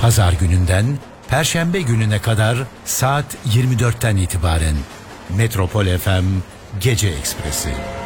Pazar gününden Perşembe gününe kadar saat 24'ten itibaren Metropol FM Gece Ekspresi.